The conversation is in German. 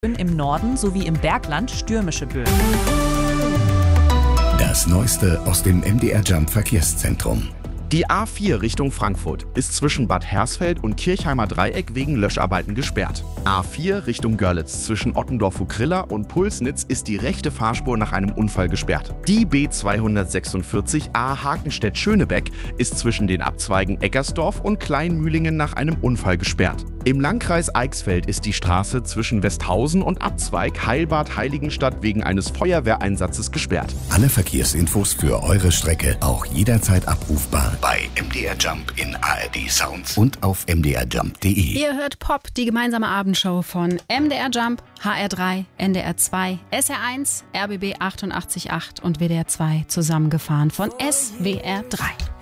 Im Norden sowie im Bergland stürmische Böen. Das Neueste aus dem MDR Jump Verkehrszentrum. Die A4 Richtung Frankfurt ist zwischen Bad Hersfeld und Kirchheimer Dreieck wegen Löscharbeiten gesperrt. A4 Richtung Görlitz zwischen Ottendorf-Hukrilla und Pulsnitz ist die rechte Fahrspur nach einem Unfall gesperrt. Die B246A Hakenstedt-Schönebeck ist zwischen den Abzweigen Eckersdorf und Kleinmühlingen nach einem Unfall gesperrt. Im Landkreis Eichsfeld ist die Straße zwischen Westhausen und Abzweig Heilbad-Heiligenstadt wegen eines Feuerwehreinsatzes gesperrt. Alle Verkehrsinfos für eure Strecke auch jederzeit abrufbar bei MDR Jump in ARD Sounds und auf mdrjump.de. Ihr hört Pop, die gemeinsame Abendshow von MDR Jump, HR3, NDR 2, SR1, RBB 88.8 und WDR 2 zusammengefahren von SWR 3.